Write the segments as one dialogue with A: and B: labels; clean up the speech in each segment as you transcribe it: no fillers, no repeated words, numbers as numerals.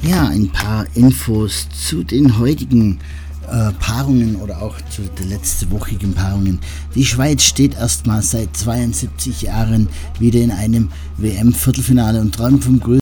A: Ja, ein paar Infos zu den heutigen Paarungen oder auch zu den letztewochigen Paarungen. Die Schweiz steht erstmals seit 72 Jahren wieder in einem WM-Viertelfinale und träumt vom größten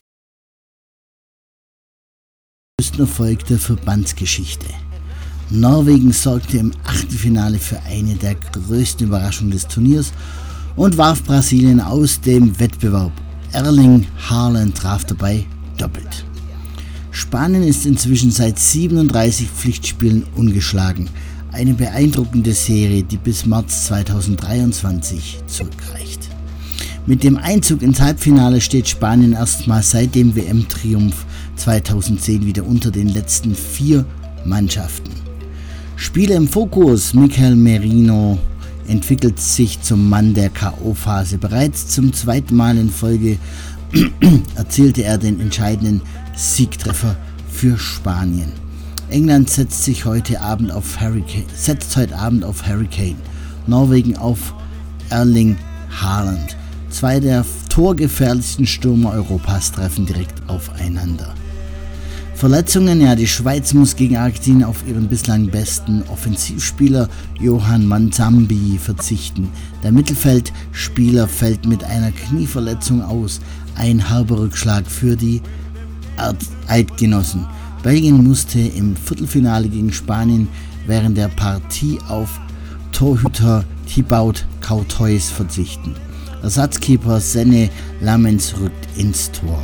A: Erfolg der Verbandsgeschichte. Norwegen sorgte im Achtelfinale für eine der größten Überraschungen des Turniers und warf Brasilien aus dem Wettbewerb. Erling Haaland traf dabei doppelt. Spanien ist inzwischen seit 37 Pflichtspielen ungeschlagen. Eine beeindruckende Serie, die bis März 2023 zurückreicht. Mit dem Einzug ins Halbfinale steht Spanien erstmals seit dem WM-Triumph 2010 wieder unter den letzten 4 Mannschaften. Spieler im Fokus: Mikel Merino entwickelt sich zum Mann der K.O.-Phase. Bereits zum zweiten Mal in Folge erzielte er den entscheidenden Siegtreffer für Spanien. England setzt heute Abend auf Harry Kane. Norwegen auf Erling Haaland. 2 der torgefährlichsten Stürmer Europas treffen direkt aufeinander. Verletzungen: ja, die Schweiz muss gegen Argentinien auf ihren bislang besten Offensivspieler Johan Manzambi verzichten. Der Mittelfeldspieler fällt mit einer Knieverletzung aus. Ein herber Rückschlag für die Eidgenossen. Belgien musste im Viertelfinale gegen Spanien während der Partie auf Torhüter Thibaut Courtois verzichten. Ersatzkeeper Senne Lammens rückt ins Tor.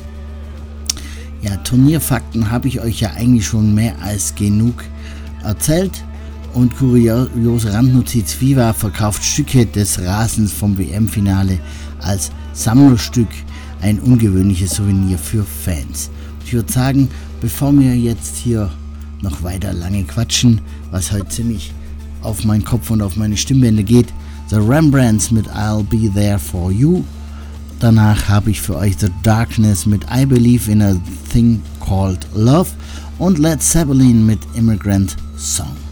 A: Ja, Turnierfakten habe ich euch ja eigentlich schon mehr als genug erzählt. Und kuriose Randnotiz: FIFA verkauft Stücke des Rasens vom WM-Finale als Sammlerstück. Ein ungewöhnliches Souvenir für Fans. Ich würde sagen, bevor wir jetzt hier noch weiter lange quatschen, was heute ziemlich auf meinen Kopf und auf meine Stimmbänder geht, The Rembrandts mit I'll Be There For You. Danach habe ich für euch The Darkness mit I Believe in a Thing Called Love und Led Zeppelin mit Immigrant Song.